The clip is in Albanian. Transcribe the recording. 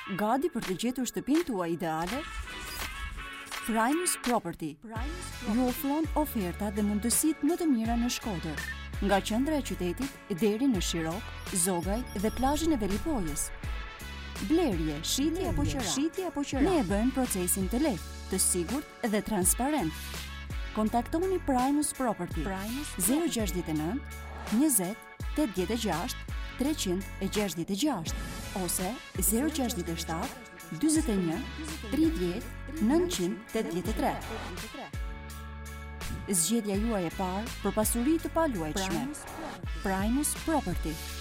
Gati për të gjetur shtëpinë tuaj ideale? Primus Property ju ofron oferta dhe mundësitë më të mira në Shkodër, nga qendra e qytetit deri në Shirok, Zogaj dhe plazhin e Velipojës. Blerje, shitje apo qira. Ne e bëjmë procesin të lehtë, të sigurt dhe transparent. Kontaktoni Primus Property 069 20 86 366 ose 067 41 30 983. Zgjedhja juaj e parë për pasuri të paluajtshme. Primus Property.